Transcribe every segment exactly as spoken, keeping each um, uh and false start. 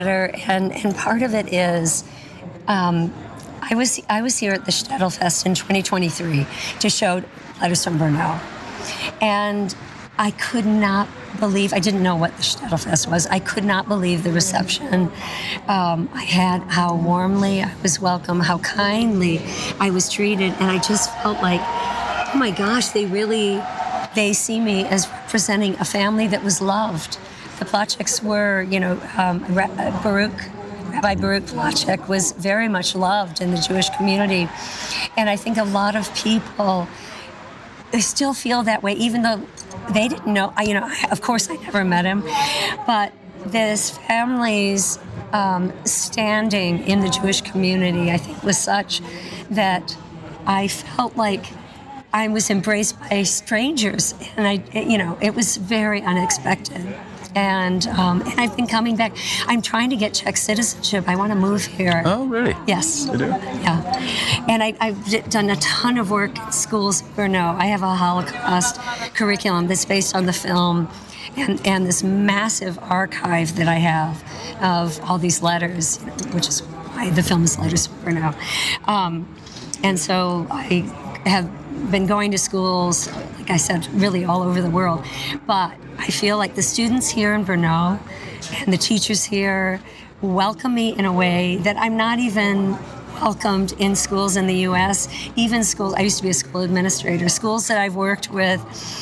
And and part of it is, um, I was I was here at the Shtetl Fest in twenty twenty-three to show Letters from Brno, and I could not believe, I didn't know what the Shtetl Fest was. I could not believe the reception um, I had, how warmly I was welcomed, how kindly I was treated, and I just felt like, oh my gosh, they really, they see me as representing a family that was loved. The Placzeks were, you know, um, Baruch, Rabbi Baruch Placzek was very much loved in the Jewish community. And I think a lot of people, they still feel that way, even though they didn't know, you know, of course I never met him, but this family's um, standing in the Jewish community, I think, was such that I felt like I was embraced by strangers. And I, you know, it was very unexpected. And um, and I've been coming back. I'm trying to get Czech citizenship. I want to move here. Oh, really? Yes. You do? Yeah. And I, I've d- done a ton of work in schools in Brno. I have a Holocaust curriculum that's based on the film, and, and this massive archive that I have of all these letters, which is why the film is Letters from Brno. Um, and so I have been going to schools, like I said, really all over the world. But I feel like the students here in Brno and the teachers here welcome me in a way that I'm not even welcomed in schools in the U S. Even schools, I used to be a school administrator, schools that I've worked with,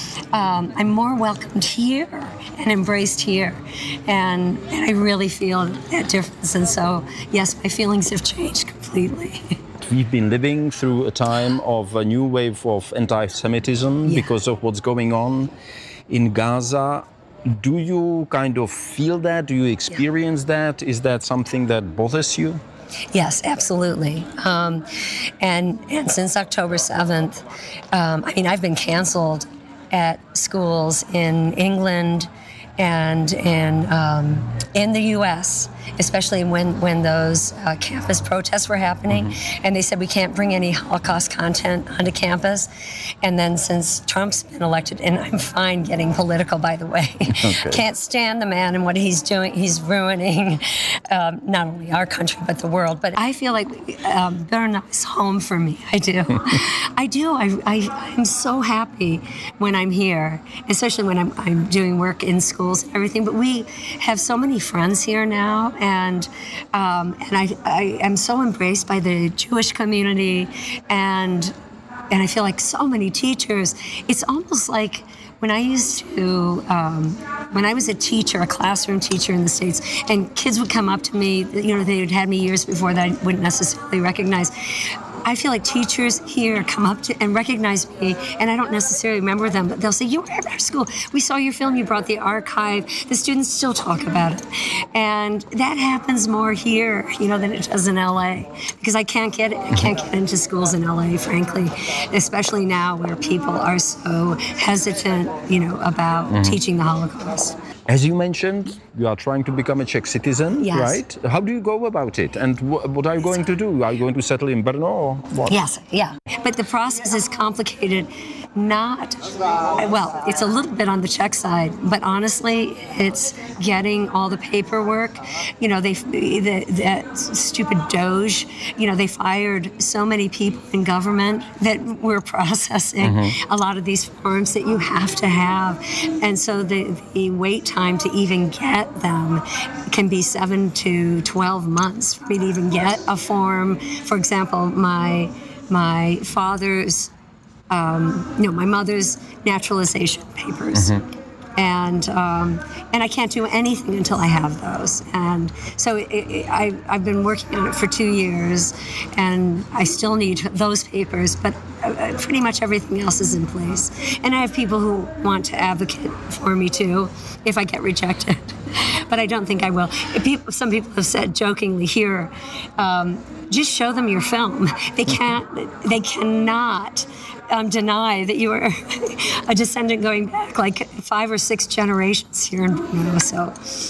um, I'm more welcomed here and embraced here. And, and I really feel that difference. And so, yes, my feelings have changed completely. We've been living through a time of a new wave of anti-Semitism, yeah, because of what's going on in Gaza. Do you kind of feel that? Do you experience yeah. that? Is that something that bothers you? Yes, absolutely. Um, and and since October seventh, um, I mean, I've been canceled at schools in England and in um, in the U S, especially when, when those uh, campus protests were happening. Mm-hmm. And they said we can't bring any Holocaust content onto campus. And then since Trump's been elected, and I'm fine getting political, by the way, okay. Can't stand the man and what he's doing. He's ruining um, not only our country, but the world. But I feel like um, Brno is home for me. I do. I do. I, I, I'm so happy when I'm here, especially when I'm, I'm doing work in schools and everything. But we have so many friends here now, and um, and I, I am so embraced by the Jewish community, and and I feel like so many teachers. It's almost like when I used to, um, when I was a teacher, a classroom teacher in the States, and kids would come up to me, you know, they had had me years before that I wouldn't necessarily recognize. I feel like teachers here come up to and recognize me, and I don't necessarily remember them, but they'll say, you were at our school. We saw your film, you brought the archive. The students still talk about it. And that happens more here, you know, than it does in L A, because I can't get I can't get into schools in L A, frankly, especially now where people are so hesitant, you know, about mm-hmm. teaching the Holocaust. As you mentioned, you are trying to become a Czech citizen, yes. right? How do you go about it? And wh- what are you going to do? Are you going to settle in Brno or what? Yes, yeah. But the process is complicated. Not, well, it's a little bit on the Czech side, but honestly, it's getting all the paperwork. You know, they, the, that stupid Doge, you know, they fired so many people in government that were processing mm-hmm. a lot of these forms that you have to have. And so the, the wait time to even get them can be seven to twelve months for me to even get a form. For example, my my father's Um, you know, my mother's naturalization papers. Mm-hmm. And um, and I can't do anything until I have those. And so it, it, I, I've been working on it for two years, and I still need those papers, but uh, pretty much everything else is in place. And I have people who want to advocate for me too, if I get rejected. But I don't think I will. People, some people have said jokingly here, um, just show them your film. They can't, they cannot Um, deny that you were a descendant going back like five or six generations here in Brno. So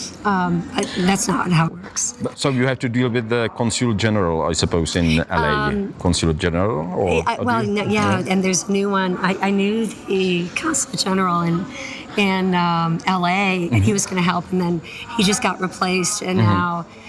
um, that's not how it works. But, so you have to deal with the Consul General, I suppose, in L A. Um, Consul General? Or I, well, no, yeah, and there's a new one. I, I knew the Consul General in in um, L A, and he was going to help, and then he just got replaced, and now